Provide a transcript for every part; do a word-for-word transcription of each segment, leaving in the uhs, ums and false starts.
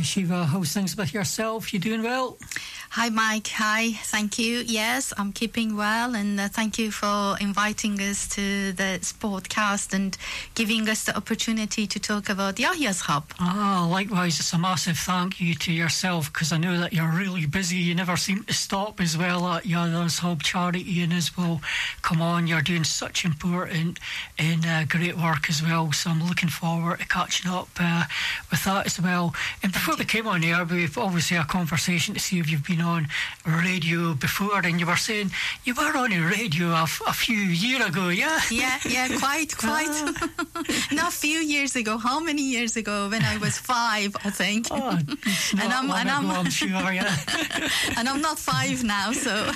Shiva, how's things with yourself? You doing well? Hi, Mike. Hi. Thank you. Yes, I'm keeping well, and uh, thank you for inviting us to this podcast and giving us the opportunity to talk about Yahya's Hub. Ah, likewise, it's a massive thank you to yourself, because I know that you're really busy. You never seem to stop as well at Yahya's Hub charity, and as well, come on, you're doing such important and uh, great work as well. So I'm looking forward to catching up uh, with that as well. And before we came on air, we've obviously had a conversation to see if you've been on radio before, and you were saying you were on the radio a, f- a few years ago, yeah? Yeah, yeah, quite, quite. Not a few years ago. How many years ago? When I was five, I think. Oh, it's not and I'm, long and ago, I'm, I'm sure, yeah. And I'm not five now, so.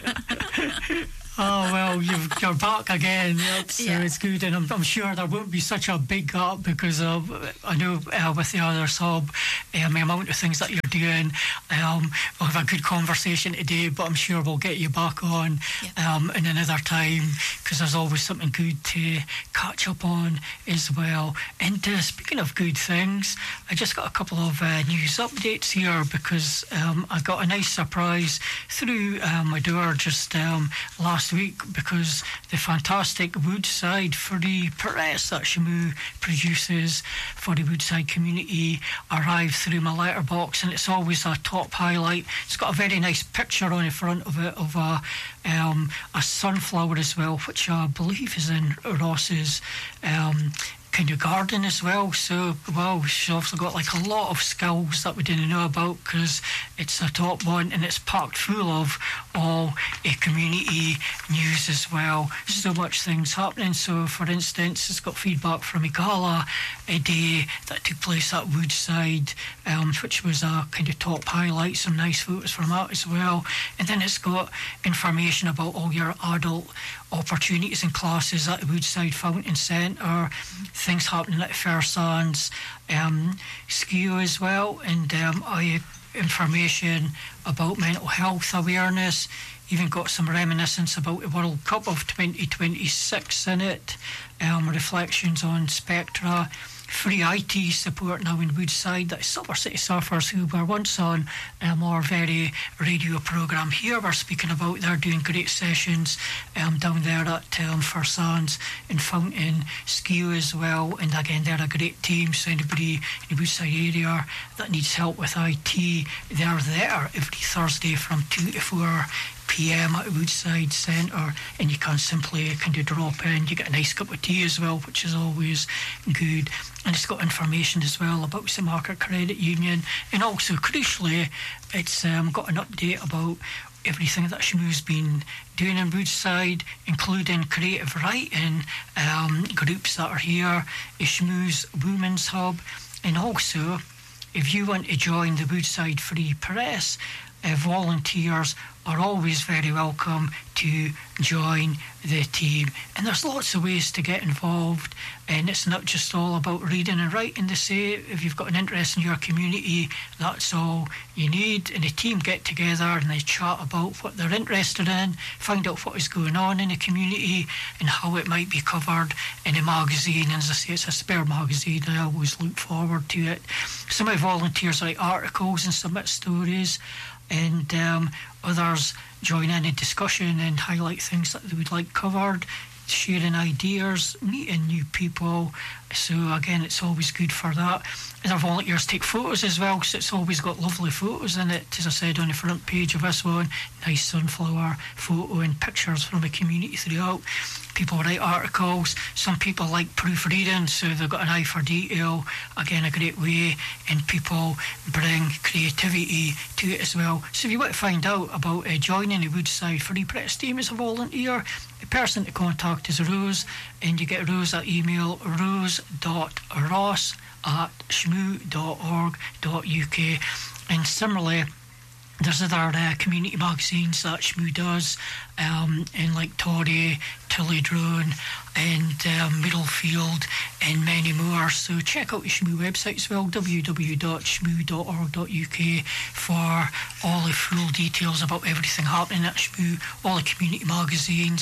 Oh, well, you've, you're back again, yep, so Yeah. it's good, and I'm, I'm sure there won't be such a big gap, because of, I know uh, with the other sub, um, the amount of things that you're doing, um, we'll have a good conversation today, but I'm sure we'll get you back on Yeah. um, in another time, because there's always something good to catch up on as well. And uh, speaking of good things, I just got a couple of uh, news updates here, because um, I got a nice surprise through uh, my door just um, last week, because the fantastic Woodside Free Press that Shamu produces for the Woodside community arrived through my letterbox, and it's always a top highlight. It's got a very nice picture on the front of it of a um, a sunflower as well, which I believe is in Ross's um, kind of garden as well. So, wow, she's also got like a lot of skills that we didn't know about, because it's a top one, and it's packed full of all a community news as well. So much things happening. So, for instance, it's got feedback from a gala a day that took place at Woodside, um, which was a kind of top highlight. Some nice photos from that as well. And then it's got information about all your adult opportunities and classes at the Woodside Fountain Centre, things happening at Fair Sands, um, Skio as well, and um, I information about mental health awareness. Even got some reminiscence about the World Cup of twenty twenty-six in it, um, reflections on Spectra. Free I T support now in Woodside. That's Silver City Surfers, who were once on a more very radio programme here. We're speaking about, they're doing great sessions um, down there at um, First Sands and Fountain Ski as well. And again, they're a great team. So anybody in the Woodside area that needs help with I T, they're there every Thursday from two to four p.m. at Woodside Centre, and you can simply kind of drop in. You get a nice cup of tea as well, which is always good. And it's got information as well about St Margaret Credit Union, and also crucially it's um, got an update about everything that Shamu's been doing in Woodside, including creative writing um, groups that are here, Shamu's Women's Hub, and also if you want to join the Woodside Free Press, uh, volunteers are always very welcome to join the team. And there's lots of ways to get involved, and it's not just all about reading and writing. They say if you've got an interest in your community, that's all you need. And the team get together and they chat about what they're interested in, find out what is going on in the community and how it might be covered in a magazine. And as I say, it's a spare magazine. I always look forward to it. Some of the volunteers write articles and submit stories, and um, others join in a discussion and highlight things that they would like covered, sharing ideas, meeting new people. So again, it's always good for that. And our volunteers take photos as well, so it's always got lovely photos in it. As I said, on the front page of this one, nice sunflower photo and pictures from the community throughout. People write articles. Some people like proofreading, so they've got an eye for detail. Again, a great way. And people bring creativity to it as well. So if you want to find out about uh, joining the Woodside Free Press team as a volunteer, the person to contact is Rose, and you get Rose at email rose.ross at shmoo dot org dot uk. And similarly, there's other uh, community magazines that Shmoo does, um, in like Tory, Tillydrone, and um, Middlefield, and many more. So check out the Shmoo website as well, w w w dot shmoo dot org dot u k, for all the full details about everything happening at Shmoo, all the community magazines,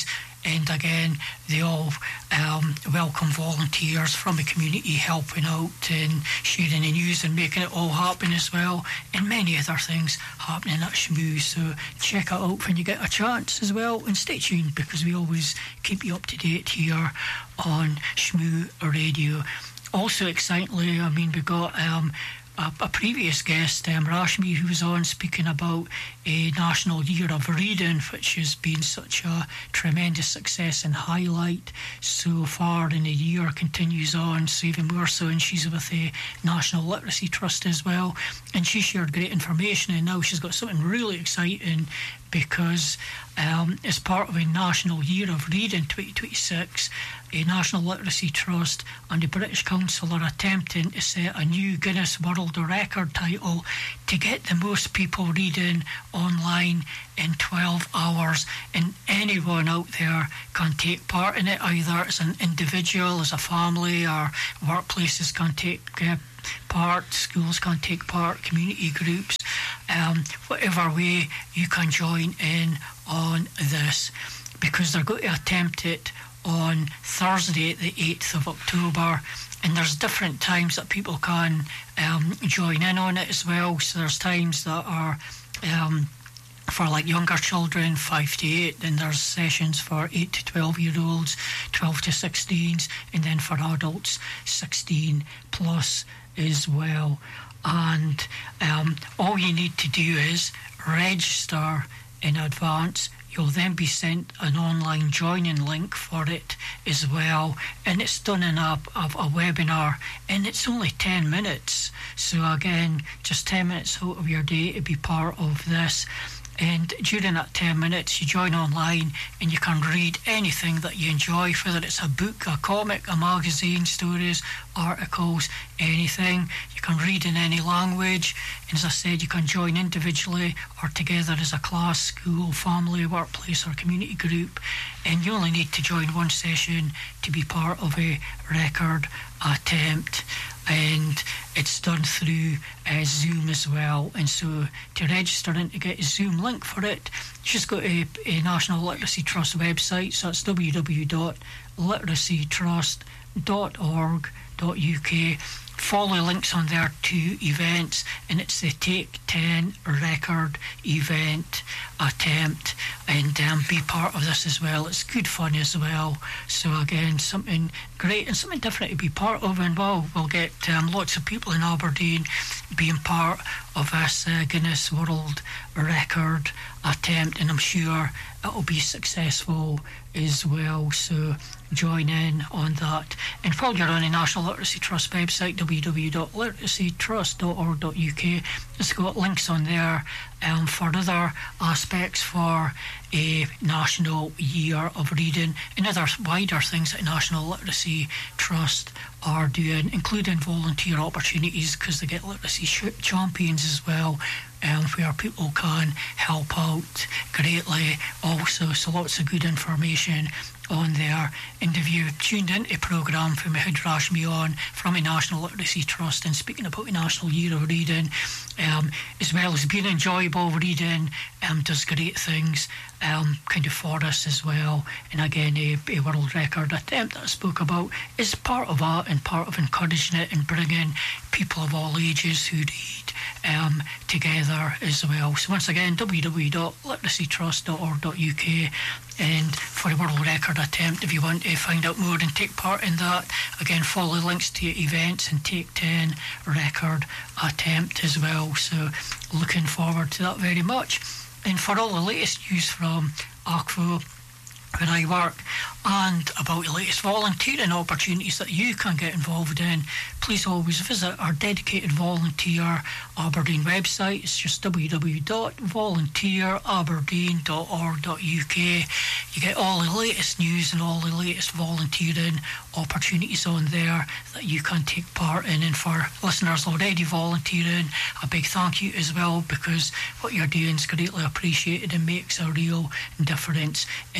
And again, they all um, welcome volunteers from the community helping out and sharing the news and making it all happen as well, and many other things happening at Shmoo. So check it out when you get a chance as well, and stay tuned because we always keep you up to date here on Shmoo Radio. Also excitingly, I mean, we got um, a, a previous guest, um, Rashmi, who was on speaking about a National Year of Reading, which has been such a tremendous success and highlight so far in the year, continues on, so even more so, and she's with the National Literacy Trust as well, and she shared great information, and now she's got something really exciting because um, as part of a National Year of Reading twenty twenty-six, a National Literacy Trust and the British Council are attempting to set a new Guinness World Record title to get the most people reading online in twelve hours, and anyone out there can take part in it, either as an individual, as a family, or workplaces can take uh, part, schools can take part, community groups, um, whatever way you can join in on this, because they're going to attempt it on Thursday, the eighth of October, and there's different times that people can um, join in on it as well. So there's times that are um, for like younger children, five to eight, then there's sessions for eight to twelve year olds, twelve to sixteens, and then for adults, sixteen plus as well. And um, all you need to do is register in advance. You'll then be sent an online joining link for it as well, and it's done in a, a, a webinar, and it's only ten minutes. So again, just ten minutes out of your day to be part of this. And during that ten minutes, you join online and you can read anything that you enjoy, whether it's a book, a comic, a magazine, stories, articles, anything. You can read in any language. And as I said, you can join individually or together as a class, school, family, workplace or community group. And you only need to join one session to be part of a record attempt. And it's done through uh, Zoom as well. And so to register and to get a Zoom link for it, just go to a, a National Literacy Trust website. So it's w w w dot literacy trust dot org dot u k. Follow links on there to events, and it's the Take ten record event attempt, and um, be part of this as well. It's good fun as well. So again, something great and something different to be part of, and well, we'll get um, lots of people in Aberdeen being part of this uh, Guinness World Record attempt, and I'm sure it'll be successful as well. So join in on that. And while you're on the National Literacy Trust website, w w w dot literacy trust dot org dot u k, it's got links on there um, for other aspects for a National Year of Reading and other wider things that National Literacy Trust are doing, including volunteer opportunities, because they get literacy sh- champions as well, um, where people can help out greatly also. So lots of good information on there. And if you tuned into a programme from Mahid Rashmi on from a National Literacy Trust, and speaking about the National Year of Reading, um, as well as being enjoyable, reading um, does great things um, kind of for us as well. And again, a, a world record attempt that I spoke about is part of that and part of encouraging it and bringing people of all ages who read um, together as well. So once again, w w w dot literacy trust dot org dot u k. And for a world record attempt, if you want to find out more and take part in that, again, follow links to events and Take ten record attempt as well. So looking forward to that very much. And for all the latest news from A C V O, where I work, and about the latest volunteering opportunities that you can get involved in, please always visit our dedicated Volunteer Aberdeen website. It's just w w w dot volunteer aberdeen dot org dot u k. You get all the latest news and all the latest volunteering opportunities on there that you can take part in. And for listeners already volunteering, a big thank you as well, because what you're doing is greatly appreciated and makes a real difference in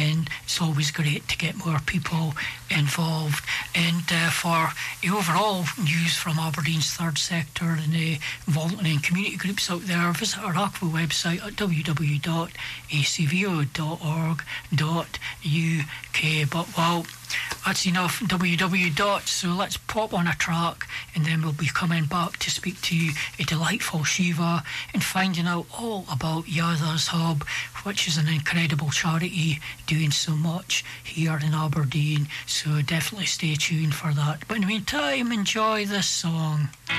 it's always great to get more people involved. And uh, for the overall news from Aberdeen's third sector and the involvement in community groups out there, visit our A C V O website at w w w dot a c v o dot org dot u k. But well, that's enough w w w. So let's pop on a track, and then we'll be coming back to speak to a delightful Shiva and finding out all about Yada's Hub, which is an incredible charity doing so much here in Aberdeen. So definitely stay tuned for that. But in the meantime, enjoy this song.